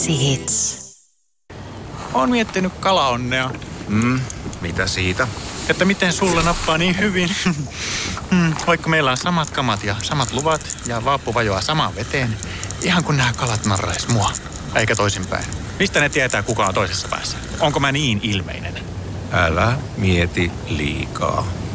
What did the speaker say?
Hits. Oon miettinyt kalaonnea. Mitä siitä? Että miten sulla nappaa niin hyvin. Vaikka meillä on samat kamat ja samat luvat ja vaappu vajoaa samaan veteen. Ihan kun nämä kalat narrais mua. Eikä toisinpäin. Mistä ne tietää, kuka on toisessa päässä? Onko mä niin ilmeinen? Älä mieti liikaa.